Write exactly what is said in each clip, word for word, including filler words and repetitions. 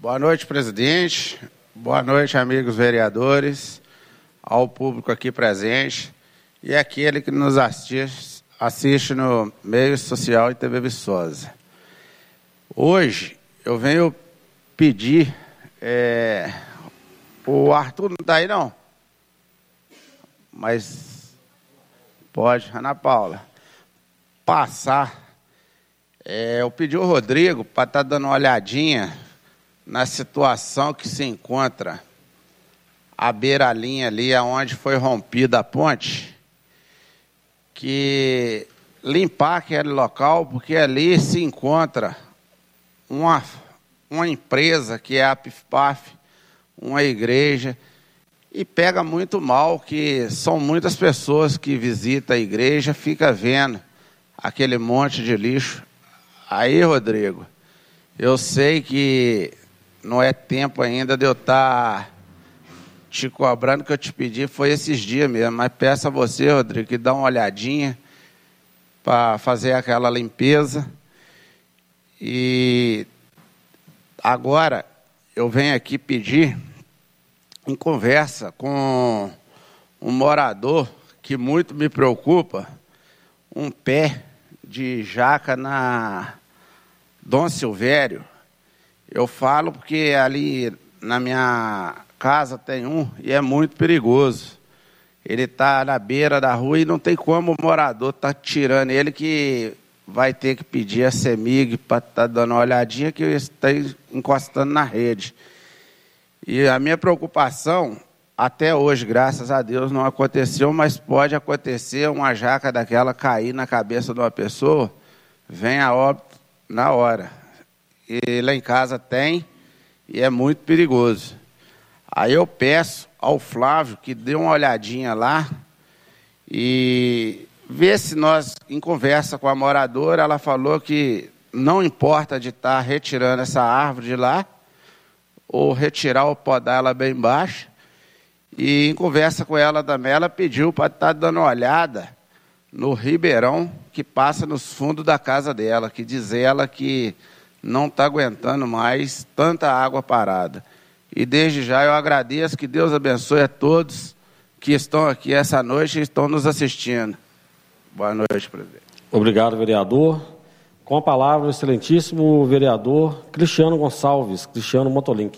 Boa noite, presidente. Boa noite, amigos vereadores, ao público aqui presente e aquele que nos assiste, assiste no meio social e T V Viçosa. Hoje eu venho pedir, é, o Arthur não está aí não, mas pode, Ana Paula, passar. É, eu pedi ao Rodrigo para estar tá dando uma olhadinha na situação que se encontra a beira-linha ali, onde foi rompida a ponte, que limpar aquele local, porque ali se encontra uma, uma empresa que é a P I F P A F, uma igreja, e pega muito mal que são muitas pessoas que visitam a igreja, fica vendo aquele monte de lixo. Aí, Rodrigo, eu sei que não é tempo ainda de eu estar te cobrando, que eu te pedi foi esses dias mesmo, mas peço a você, Rodrigo, que dá uma olhadinha para fazer aquela limpeza. E agora eu venho aqui pedir, em conversa com um morador que muito me preocupa, um pé de jaca na Dom Silvério. Eu falo porque ali na minha casa tem um e é muito perigoso. Ele está na beira da rua e não tem como o morador estar tá tirando ele, que vai ter que pedir a CEMIG para estar tá dando uma olhadinha, que está encostando na rede. E a minha preocupação, até hoje, graças a Deus, não aconteceu, mas pode acontecer uma jaca daquela cair na cabeça de uma pessoa, vem a óbito na hora. E lá em casa tem, e é muito perigoso. Aí eu peço ao Flávio que dê uma olhadinha lá e vê se nós, em conversa com a moradora, ela falou que não importa de estar retirando essa árvore de lá, ou retirar ou podar ela bem baixa. E em conversa com ela também, ela pediu para estar dando uma olhada no ribeirão que passa nos fundos da casa dela, que diz ela que não está aguentando mais tanta água parada. E desde já eu agradeço, que Deus abençoe a todos que estão aqui essa noite e estão nos assistindo. Boa noite, presidente. Obrigado, vereador. Com a palavra, o excelentíssimo vereador Cristiano Gonçalves, Cristiano Motolink.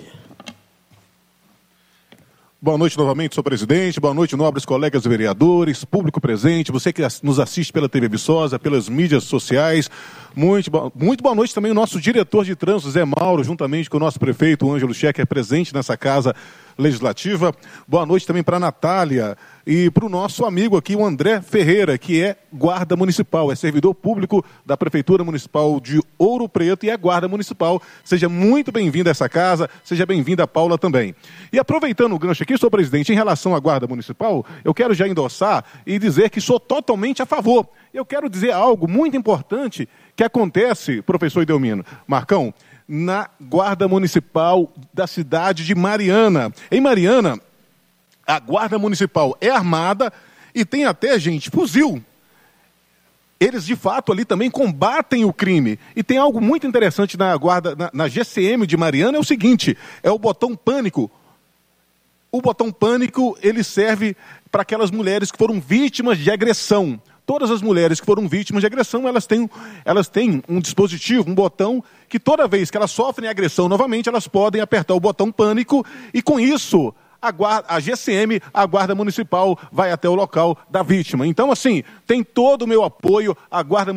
Boa noite novamente, senhor presidente. Boa noite, nobres colegas vereadores, público presente, você que nos assiste pela T V Viçosa, pelas mídias sociais. Muito, bo... Muito boa noite também o nosso diretor de trânsito, Zé Mauro, juntamente com o nosso prefeito, Ângelo Schecker, presente nessa casa legislativa. Boa noite também para a Natália e para o nosso amigo aqui, o André Ferreira, que é guarda municipal, é servidor público da Prefeitura Municipal de Ouro Preto e é guarda municipal. Seja muito bem-vindo a essa casa, seja bem-vinda a Paula também. E aproveitando o gancho aqui, senhor presidente, em relação à guarda municipal, eu quero já endossar e dizer que sou totalmente a favor. Eu quero dizer algo muito importante que acontece, professor Edelmino, Marcão, na Guarda Municipal da cidade de Mariana. Em Mariana, a Guarda Municipal é armada e tem até, gente, fuzil. Eles, de fato, ali também combatem o crime. E tem algo muito interessante na, guarda, na, na G C M de Mariana, é o seguinte, é o botão pânico. O botão pânico, ele serve para aquelas mulheres que foram vítimas de agressão. Todas as mulheres que foram vítimas de agressão, elas têm, elas têm um dispositivo, um botão, que toda vez que elas sofrem agressão novamente, elas podem apertar o botão pânico e, com isso, a, guarda, a G C M, a Guarda Municipal, vai até o local da vítima. Então, assim, tem todo o meu apoio à Guarda